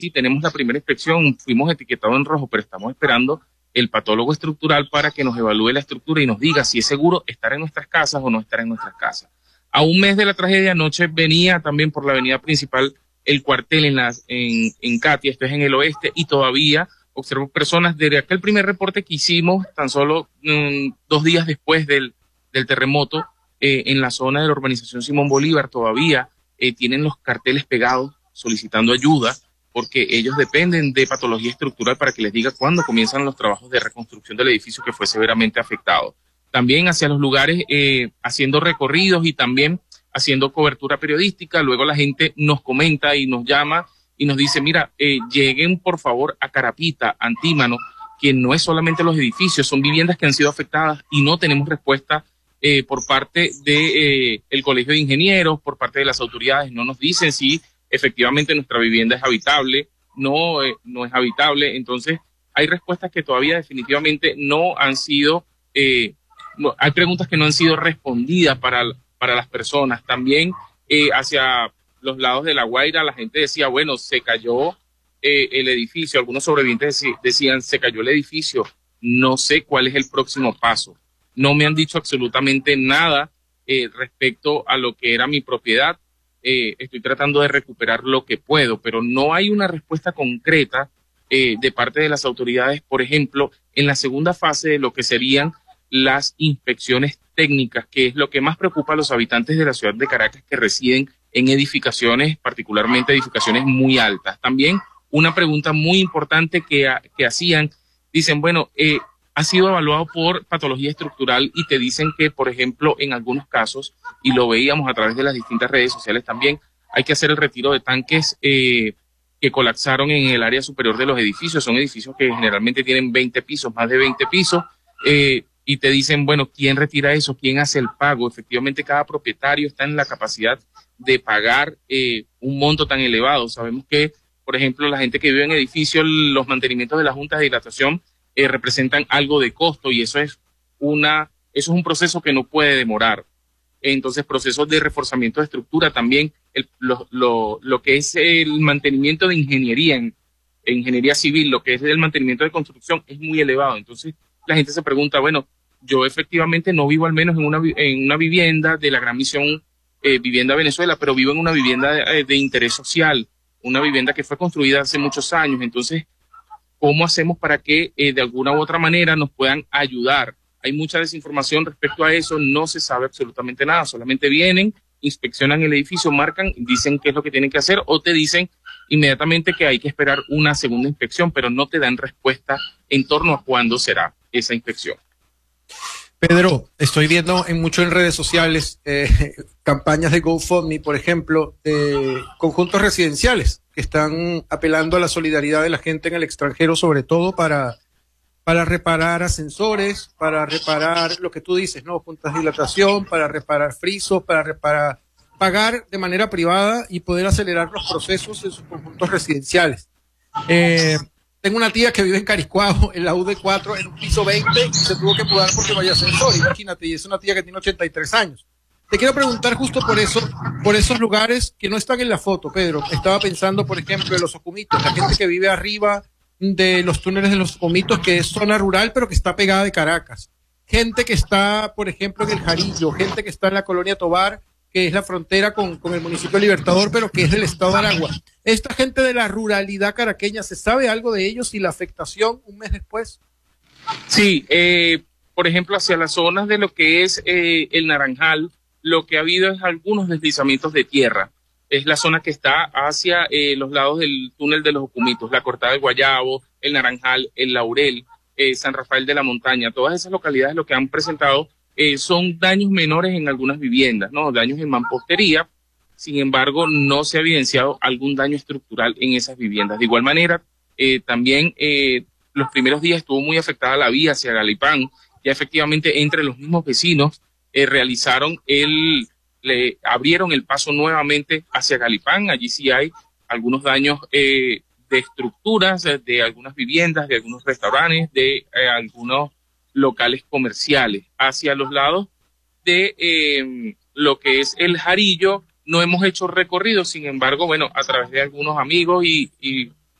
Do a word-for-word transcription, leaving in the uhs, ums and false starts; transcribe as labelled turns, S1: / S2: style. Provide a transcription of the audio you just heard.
S1: sí, tenemos la primera inspección, fuimos etiquetados en rojo, pero estamos esperando el patólogo estructural para que nos evalúe la estructura y nos diga si es seguro estar en nuestras casas o no estar en nuestras casas. A un mes de la tragedia, anoche venía también por la avenida principal el cuartel en, las, en, en Katia, esto es en el oeste, y todavía observo personas desde aquel primer reporte que hicimos, tan solo mmm, dos días después del, del terremoto, eh, en la zona de la urbanización Simón Bolívar, todavía eh, tienen los carteles pegados solicitando ayuda, porque ellos dependen de patología estructural para que les diga cuándo comienzan los trabajos de reconstrucción del edificio que fue severamente afectado. También hacia los lugares, eh, haciendo recorridos y también haciendo cobertura periodística. Luego la gente nos comenta y nos llama y nos dice, mira, eh, lleguen por favor a Carapita, Antímano, que no es solamente los edificios, son viviendas que han sido afectadas y no tenemos respuesta eh, por parte de eh, el Colegio de Ingenieros, por parte de las autoridades. No nos dicen si efectivamente nuestra vivienda es habitable, no, eh, no es habitable. Entonces hay respuestas que todavía definitivamente no han sido, eh, no, hay preguntas que no han sido respondidas para, para las personas. También eh, hacia los lados de La Guaira la gente decía, bueno, se cayó eh, el edificio, algunos sobrevivientes decían, se cayó el edificio, no sé cuál es el próximo paso. No me han dicho absolutamente nada eh, respecto a lo que era mi propiedad. Eh, estoy tratando de recuperar lo que puedo, pero no hay una respuesta concreta eh, de parte de las autoridades, por ejemplo, en la segunda fase de lo que serían las inspecciones técnicas, que es lo que más preocupa a los habitantes de la ciudad de Caracas que residen en edificaciones, particularmente edificaciones muy altas. También una pregunta muy importante que, que hacían, dicen, bueno, eh, ha sido evaluado por patología estructural y te dicen que, por ejemplo, en algunos casos, y lo veíamos a través de las distintas redes sociales también, hay que hacer el retiro de tanques eh, que colapsaron en el área superior de los edificios. Son edificios que generalmente tienen veinte pisos, más de veinte pisos, eh, y te dicen, bueno, ¿quién retira eso? ¿Quién hace el pago? Efectivamente, cada propietario está en la capacidad de pagar eh, un monto tan elevado. Sabemos que, por ejemplo, la gente que vive en edificios, los mantenimientos de las juntas de dilatación eh, representan algo de costo y eso es una, eso es un proceso que no puede demorar. Entonces, procesos de reforzamiento de estructura también, el, lo, lo, lo que es el mantenimiento de ingeniería, en, en ingeniería civil, lo que es el mantenimiento de construcción es muy elevado. Entonces, la gente se pregunta, bueno, yo efectivamente no vivo al menos en una, en una vivienda de la Gran Misión eh, Vivienda Venezuela, pero vivo en una vivienda de, de interés social, una vivienda que fue construida hace muchos años. Entonces, ¿cómo hacemos para que eh, de alguna u otra manera nos puedan ayudar? Hay mucha desinformación respecto a eso, no se sabe absolutamente nada, solamente vienen, inspeccionan el edificio, marcan, dicen qué es lo que tienen que hacer o te dicen inmediatamente que hay que esperar una segunda inspección, pero no te dan respuesta en torno a cuándo será esa inspección.
S2: Pedro, estoy viendo en mucho en redes sociales eh, campañas de GoFundMe, por ejemplo, de conjuntos residenciales que están apelando a la solidaridad de la gente en el extranjero, sobre todo para, para reparar ascensores, para reparar lo que tú dices, ¿no? Juntas de dilatación, para reparar frisos, para reparar, pagar de manera privada y poder acelerar los procesos en sus conjuntos residenciales. Eh, Tengo una tía que vive en Cariscuao, en la U D cuatro, en un piso veinte, y se tuvo que mudar porque no hay ascensor, imagínate, y es una tía que tiene ochenta y tres años. Te quiero preguntar justo por eso, por esos lugares que no están en la foto, Pedro. Estaba pensando, por ejemplo, en los Ocumitos, la gente que vive arriba de los túneles de los Ocumitos, que es zona rural, pero que está pegada de Caracas. Gente que está, por ejemplo, en el Jarillo, gente que está en la colonia Tobar, que es la frontera con, con el municipio de Libertador, pero que es del estado de Aragua. Esta gente de la ruralidad caraqueña, ¿se sabe algo de ellos y la afectación un mes después?
S1: Sí, eh, por ejemplo, hacia las zonas de lo que es eh, el Naranjal, lo que ha habido es algunos deslizamientos de tierra. Es la zona que está hacia eh, los lados del túnel de los Ocumitos, la Cortada del Guayabo, el Naranjal, el Laurel, eh, San Rafael de la Montaña. Todas esas localidades lo que han presentado Eh, son daños menores en algunas viviendas, ¿no? Daños en mampostería. Sin embargo, no se ha evidenciado algún daño estructural en esas viviendas. De igual manera, eh, también eh, los primeros días estuvo muy afectada la vía hacia Galipán. Ya efectivamente entre los mismos vecinos eh, realizaron el, le abrieron el paso nuevamente hacia Galipán. Allí sí hay algunos daños eh, de estructuras, de, de algunas viviendas, de algunos restaurantes, de eh, algunos locales comerciales. Hacia los lados de eh, lo que es el Jarillo no hemos hecho recorrido, sin embargo, bueno, a través de algunos amigos y, y